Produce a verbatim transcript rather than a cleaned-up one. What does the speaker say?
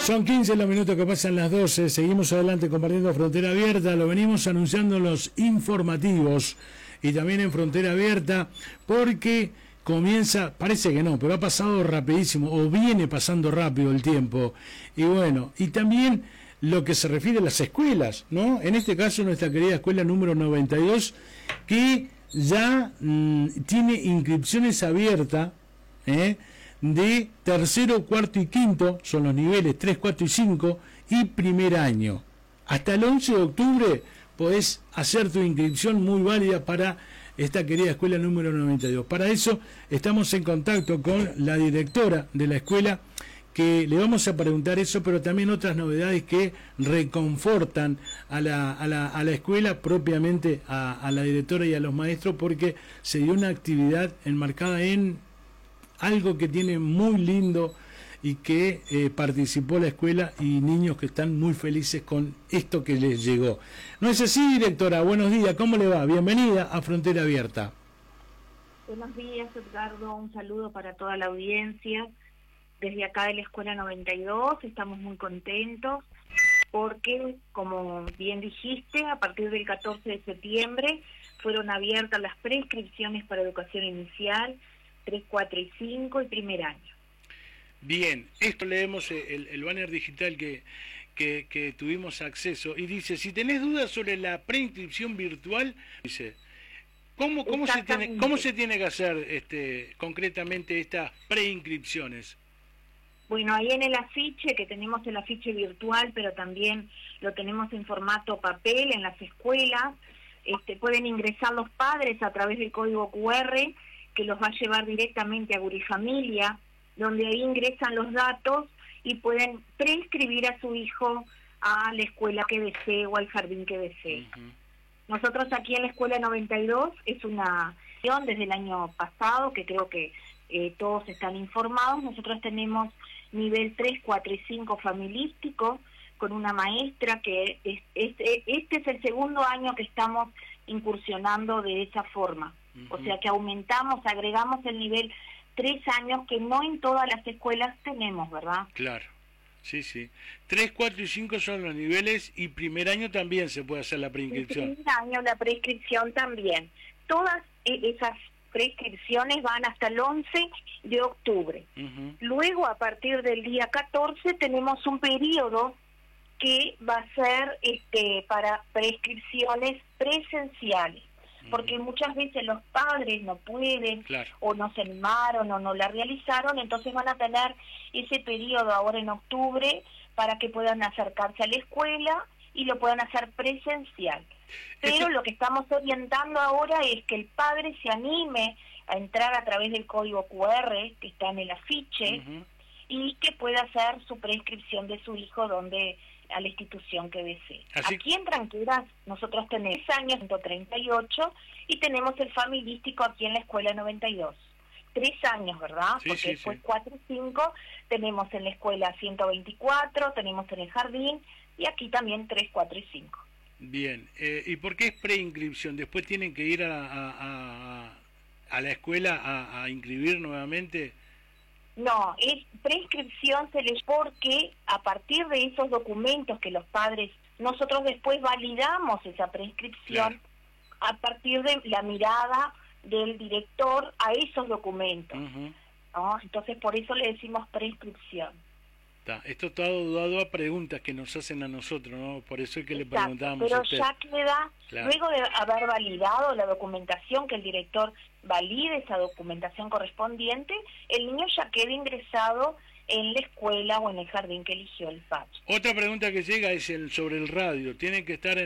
Son quince los minutos que pasan las doce, seguimos adelante compartiendo Frontera Abierta, lo venimos anunciando en los informativos y también en Frontera Abierta porque comienza, parece que no, pero ha pasado rapidísimo o viene pasando rápido el tiempo y bueno, y también lo que se refiere a las escuelas, ¿no? En este caso nuestra querida escuela número noventa y dos que ya mmm, tiene inscripciones abiertas, ¿eh? de tercero, cuarto y quinto, son los niveles tres, cuatro y cinco, y primer año. Hasta el once de octubre podés hacer tu inscripción muy válida para esta querida escuela número noventa y dos. Para eso estamos en contacto con la directora de la escuela, que le vamos a preguntar eso, pero también otras novedades que reconfortan a la, a la, a la escuela, propiamente a, a la directora y a los maestros, porque se dio una actividad enmarcada en algo que tiene muy lindo y que eh, participó la escuela y niños que están muy felices con esto que les llegó. ¿No es así, directora? Buenos días, ¿cómo le va? Bienvenida a Frontera Abierta. Buenos días, Edgardo, un saludo para toda la audiencia. Desde acá de la Escuela noventa y dos estamos muy contentos porque, como bien dijiste, a partir del catorce de septiembre fueron abiertas las preinscripciones para educación inicial, tres, cuatro y cinco y primer año. Bien, esto leemos el, el banner digital que, que, que tuvimos acceso y dice, si tenés dudas sobre la preinscripción virtual, dice, ¿cómo, cómo, se, tiene, cómo se tiene que hacer este, concretamente estas preinscripciones? Bueno, ahí en el afiche, que tenemos el afiche virtual, pero también lo tenemos en formato papel en las escuelas, este, pueden ingresar los padres a través del código cu erre, que los va a llevar directamente a Gurifamilia, donde ahí ingresan los datos y pueden preinscribir a su hijo a la escuela que desee o al jardín que desee. Uh-huh. Nosotros aquí en la Escuela noventa y dos es una acción desde el año pasado, que creo que eh, todos están informados. Nosotros tenemos nivel tres, cuatro y cinco familiístico, con una maestra que es, es, este es el segundo año que estamos incursionando de esa forma. Uh-huh. O sea que aumentamos, agregamos el nivel tres años que no en todas las escuelas tenemos, ¿verdad? Claro, sí, sí. tres, cuatro y cinco son los niveles y primer año también se puede hacer la preinscripción. El primer año la preinscripción también. Todas esas preinscripciones van hasta el once de octubre. Uh-huh. Luego, a partir del día catorce, tenemos un periodo que va a ser este para preinscripciones presenciales. Porque muchas veces los padres no pueden, claro, o no se animaron o no la realizaron, entonces van a tener ese periodo ahora en octubre para que puedan acercarse a la escuela y lo puedan hacer presencial. Pero Esto... lo que estamos orientando ahora es que el padre se anime a entrar a través del código cu erre que está en el afiche, uh-huh, y que pueda hacer su preinscripción de su hijo donde a la institución que desee. Así... Aquí en Tranqueras nosotros tenemos años ciento treinta y ocho y tenemos el familiístico aquí en la Escuela noventa y dos. Tres años, ¿verdad? Sí, Porque sí, después sí. cuatro y cinco tenemos en la escuela ciento veinticuatro, tenemos en el jardín y aquí también tres, cuatro y cinco. Bien, eh, ¿y por qué es preinscripción? ¿Después tienen que ir a, a, a, a la escuela a, a inscribir nuevamente? No, es preinscripción se les porque a partir de esos documentos que los padres, nosotros después validamos esa preinscripción, claro, a partir de la mirada del director a esos documentos. Uh-huh. ¿No? Entonces por eso le decimos preinscripción. Ta, esto está dado a preguntas que nos hacen a nosotros, ¿no? Por eso es que Exacto, le preguntábamos pero a usted. ya queda, claro, luego de haber validado la documentación, que el director valide esa documentación correspondiente, el niño ya queda ingresado en la escuela o en el jardín que eligió el padre. Otra pregunta que llega es el, sobre el radio. ¿Tiene que estar en